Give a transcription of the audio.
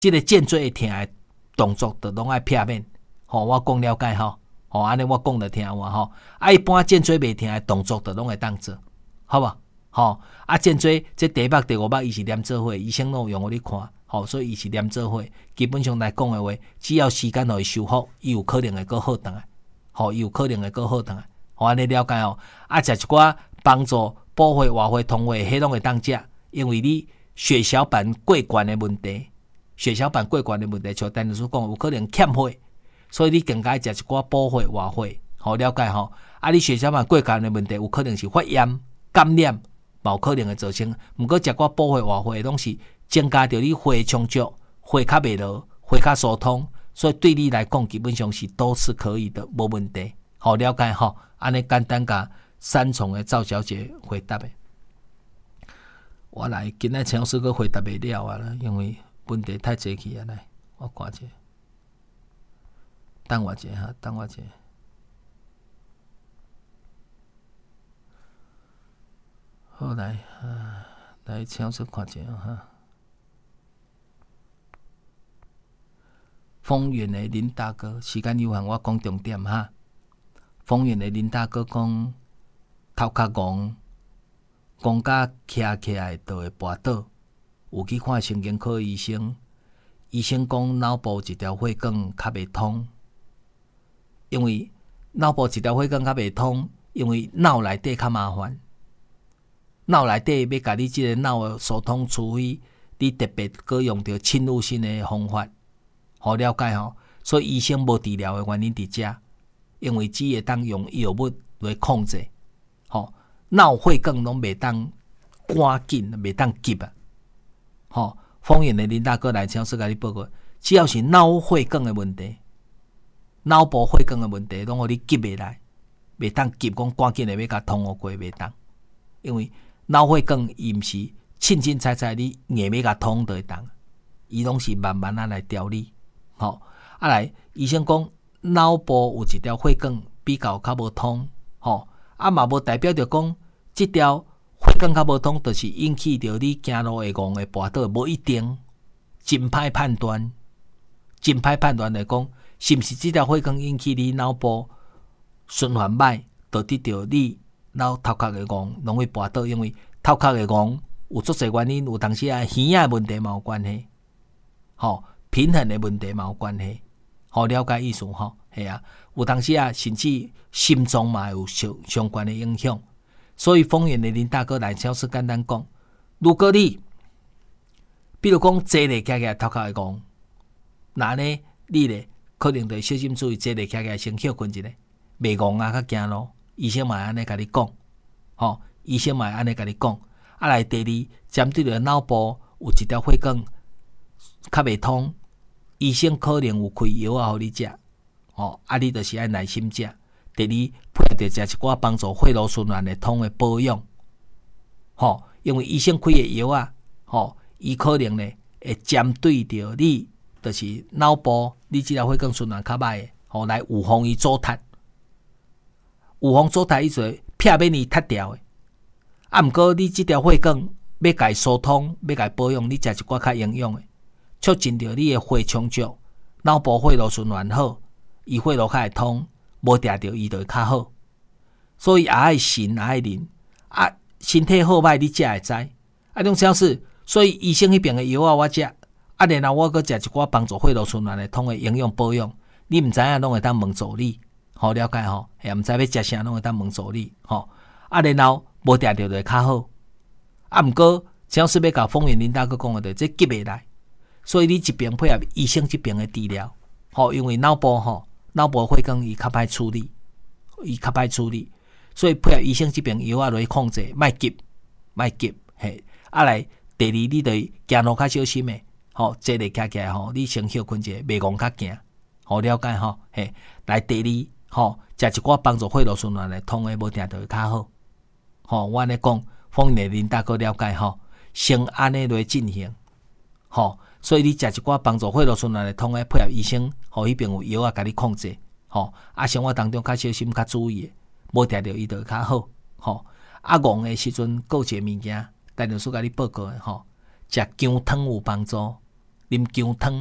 即个颈椎会痛的动作，就拢爱避免。我讲了解安尼我讲着听有一般颈椎袂痛的动作，就拢会当做，好无？颈椎这第一目、第五目，伊是连做伙，医生拢用互你看，所以伊是连做伙。基本上来讲的话，只要时间互伊修复，伊有可能会搁好转来，伊有可能会搁好转来。安尼了解食一寡帮助补血、活血、通血，迄拢会当食，因为你血小板过悬的问题，像陈律师讲，有可能欠血。所以你更加食一寡补血活血，了解你血小板过悬的问题，有可能是发炎、感染，有可能会造成。毋过食寡补血活血，拢是增加着你血充足，血较袂落，血较疏通，所以对你来讲，基本上是都是可以的，无问题。了解安尼简单甲三重的赵小姐回答的。我来今仔陈老师佫回答袂了啦，因为问题太济去啊！来，我看一下。等我一下，好来，来请出看一下丰原的林大哥，时间有限，我讲重点丰原的林大哥讲，头壳戆，戆甲徛来就会跋倒，有去看神经科医生，医生讲脑部一条血管较袂通。因为脑部一条血管较袂通，因为脑内底较麻烦，脑内底要甲你即个脑的疏通处理，你特别搁用到侵入性的方法，了解所以医生无治疗的原因伫遮，因为只会当用药物来控制，脑血管拢袂当赶紧，袂当急啊，丰原的林大哥来请说甲你报告，只要是脑血管的问题。脑部血管的问题，拢互你急袂来，袂当急讲赶紧的要甲通互过，袂当。因为脑血管伊毋是凊凊彩彩，你硬要甲通就会当，伊拢是慢慢来调理。来，医生讲脑部有一条血管比较无通，嘛无代表着讲即条血管较无通，就是引起着你行路会戆的跋倒，无一定，真歹判断来讲。是毋是这条血管引起你脑部循环歹，导致着你脑头壳会戆，容易跋倒？因为头壳会戆有足侪原因，有当时耳仔问题嘛有关系，平衡的问题嘛有关系，了解意思系啊，有当时甚至心脏嘛有相关的影响。所以丰原的林大哥来超市简单讲，如果你比如讲坐咧起头壳会戆，那呢你咧？可能就小心注意，坐咧起先休困一下，袂戆较行路。医生嘛安尼甲你讲，医生嘛安尼甲你讲。来第二，针对着脑部有一条血管较袂通，医生可能有开药互你食，你就是爱耐心食。第二，配合着食一寡帮助血路循环的通的保养，因为医生开的药伊可能呢会针对着你。就是脑部你即条血管循环较歹的，来预防伊阻塞。预防阻塞意思避免伊塌掉的。毋过你即条血管要甲伊疏通，要甲伊保养，你食一寡较营养的，促进着你的血充足，脑部血路循环好，伊血路较会通，无定着伊就会较好。所以也爱神也爱人，身体好歹你才会知。种小事，所以医生迄边的药我食。然后我搁食一寡帮助血路循环的通的营养保养，你毋知影拢会当问助理，了解也毋知要食啥拢会当问助理，然后无定着就会较好。毋过只要是要甲丰原林大哥讲的，这急袂来，所以你一边配合医生这边的治疗，因为脑部血管伊较歹处理，所以配合医生这边药落去控制，莫急，嘿，来第二，你得行路较小心的。坐咧起来你先休困者，袂戆较行，了解嘿。来第二，食一寡帮助血路循环来通的，无定就会较好。我安尼讲，丰原林大哥了解先安尼来进行，所以你食一寡帮助血路循环来通的，配合医生，迄边有药甲你控制，生活当中较小心、较注意的，无定着伊就会较好，戆的时阵，有一个物件，陈律师甲你报告的，食姜汤有帮助。 啉姜汤。